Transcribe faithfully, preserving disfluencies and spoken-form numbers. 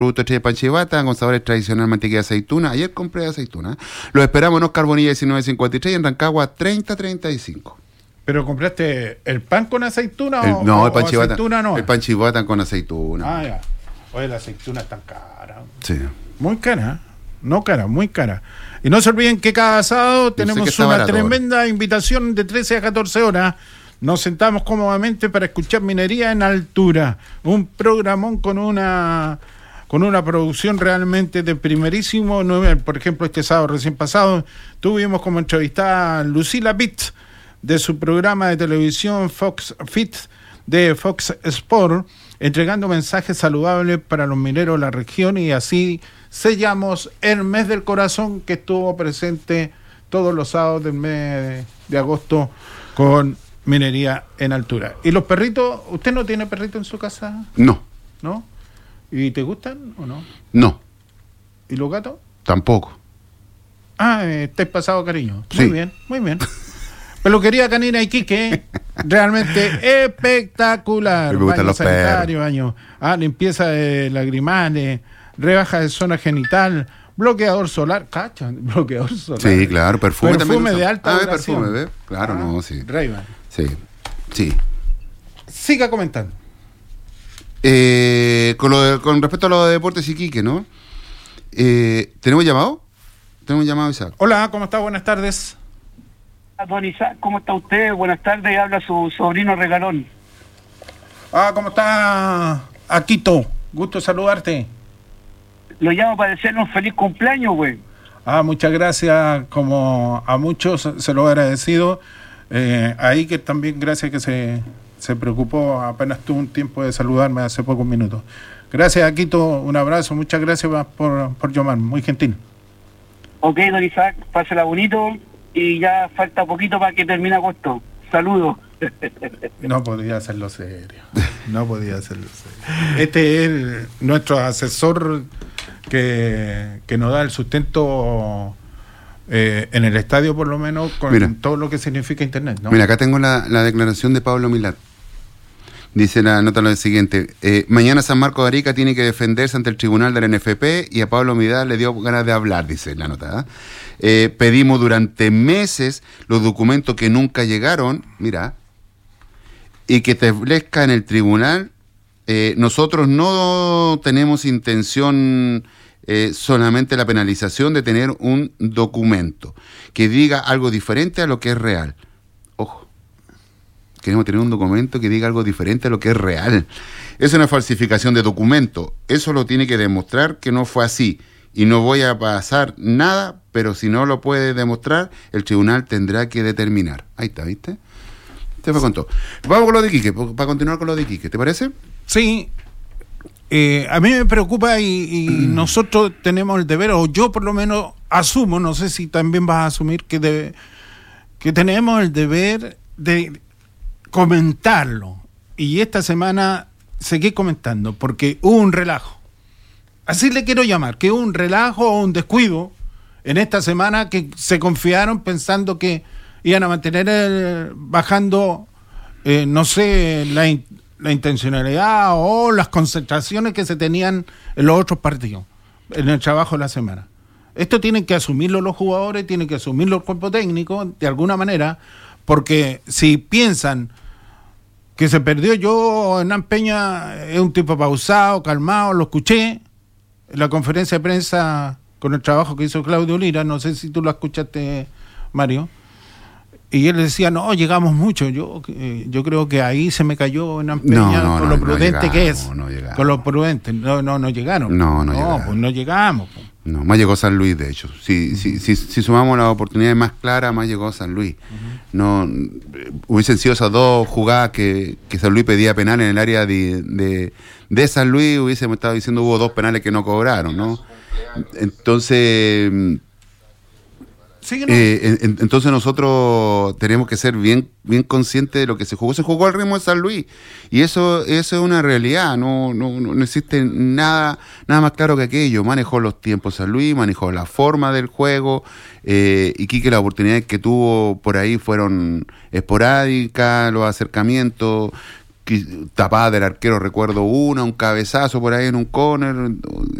Producto Estrella Panchibata, con sabores tradicional, mantequilla de aceituna. Ayer compré aceituna. Los esperamos en Oscar Bonilla diecinueve cincuenta y tres y en Rancagua treinta treinta y cinco. ¿Pero compraste el pan con aceituna el, o, no, o el panchibata, aceituna no? El panchibata con aceituna. Ah, ya. Oye, la aceituna es tan cara. Sí. Muy cara. No cara, muy cara. Y no se olviden que cada sábado tenemos una barato, tremenda ahora. Invitación de trece a catorce horas. Nos sentamos cómodamente para escuchar Minería en Altura. Un programón con una... con una producción realmente de primerísimo nivel. Por ejemplo, este sábado recién pasado tuvimos como entrevistada a Lucila Pitt de su programa de televisión Fox Fit de Fox Sport, entregando mensajes saludables para los mineros de la región, y así sellamos el mes del corazón que estuvo presente todos los sábados del mes de agosto con Minería en Altura. ¿Y los perritos? ¿Usted no tiene perrito en su casa? No. ¿No? ¿Y te gustan o no? No. ¿Y los gatos? Tampoco. Ah, eh, estáis pasado cariño. Sí. Muy bien, muy bien. Peluquería Canina Iquique, realmente espectacular. Me gustan baño los sanitario, perros. baño, ah, limpieza de lagrimales, rebaja de zona genital, bloqueador solar, cacha, bloqueador solar. Sí, claro, perfume, perfume también. de alta ah, duración. perfume, ¿ve? Claro, ah, no, sí. Ray-Ban. Sí, sí. Siga comentando. Eh, con, lo de, con respecto a lo de Deportes Iquique, ¿no? Eh, ¿Tenemos llamado? Tenemos llamado, Isaac. Hola, ¿cómo está? Buenas tardes. Don Isaac, ¿cómo está usted? Buenas tardes, habla su sobrino Regalón. Ah, ¿cómo está, Aquito? Gusto saludarte. Lo llamo para desearle un feliz cumpleaños, güey. Ah, muchas gracias, como a muchos se lo he agradecido. Eh, ahí que también gracias que se, se preocupó, apenas tuvo un tiempo de saludarme hace pocos minutos. Gracias, Aquito, un abrazo, muchas gracias por, por llamar, muy gentil. Ok, don Isaac, pásela bonito y ya falta poquito para que termine agosto. Saludos. No podía hacerlo serio, no podía hacerlo serio. Este es el, nuestro asesor que, que nos da el sustento eh, en el estadio, por lo menos, con Mira, todo lo que significa Internet, ¿no? Mira, acá tengo la, la declaración de Pablo Milad. Dice la nota lo siguiente: eh, mañana San Marcos de Arica tiene que defenderse ante el tribunal del N F P y a Pablo Milad le dio ganas de hablar, dice la nota. ¿eh? Eh, pedimos durante meses los documentos que nunca llegaron, mira, y que establezca en el tribunal. Eh, nosotros no tenemos intención eh, solamente la penalización de tener un documento que diga algo diferente a lo que es real. Ojo. Queremos tener un documento que diga algo diferente a lo que es real. Es una falsificación de documento. Eso lo tiene que demostrar que no fue así. Y no voy a pasar nada, pero si no lo puede demostrar, el tribunal tendrá que determinar. Ahí está, ¿viste? Te fue con todo. Vamos con lo de Iquique, para continuar con lo de Iquique, ¿te parece? Sí. Eh, a mí me preocupa y, y mm. nosotros tenemos el deber, o yo por lo menos asumo, no sé si también vas a asumir, que, debe, que tenemos el deber de comentarlo. Y esta semana seguí comentando porque hubo un relajo, así le quiero llamar, que hubo un relajo o un descuido en esta semana, que se confiaron pensando que iban a mantener el, bajando eh, no sé la, in, la intencionalidad o las concentraciones que se tenían en los otros partidos en el trabajo de la semana. Esto tienen que asumirlo los jugadores, tienen que asumirlo el cuerpo técnico de alguna manera, porque si piensan que se perdió, yo, Hernán Peña es un tipo pausado, calmado, lo escuché en la conferencia de prensa con el trabajo que hizo Claudio Lira, no sé si tú lo escuchaste, Mario, y él decía, no, llegamos mucho. Yo eh, yo creo que ahí se me cayó Hernán Peña no, no, con no, lo prudente no llegamos, que es, no llegamos. con lo prudente, no, no, no llegaron. No, no, no llegamos. pues no llegamos. Pues. No, más llegó San Luis, de hecho. Si, si, si, si sumamos las oportunidades más claras, más llegó San Luis. Uh-huh. No, hubiesen sido esas dos jugadas que, que San Luis pedía penal en el área de, de, de San Luis, hubiésemos estado diciendo hubo dos penales que no cobraron, ¿no? Entonces, sí, ¿no? eh, en, entonces nosotros tenemos que ser bien, bien conscientes de lo que se jugó. Se jugó al ritmo de San Luis y eso, eso es una realidad. No, no, no existe nada, nada más claro que aquello. Manejó los tiempos San Luis, manejó la forma del juego. Eh, y Quique, las oportunidades que tuvo por ahí fueron esporádicas, los acercamientos tapada del arquero, recuerdo una, un cabezazo por ahí en un corner,